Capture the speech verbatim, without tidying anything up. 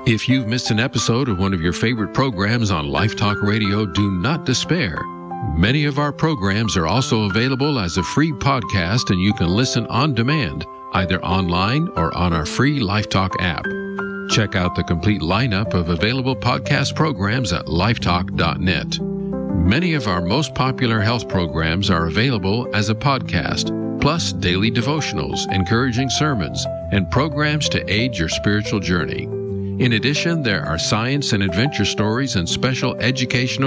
If you've missed an episode of one of your favorite programs on Life Talk Radio, do not despair. Many of our programs are also available as a free podcast, and you can listen on demand, either online or on our free Life Talk app. Check out the complete lineup of available podcast programs at lifetalk dot net. Many of our most popular health programs are available as a podcast, plus daily devotionals, encouraging sermons, and programs to aid your spiritual journey. In addition, there are science and adventure stories and special educational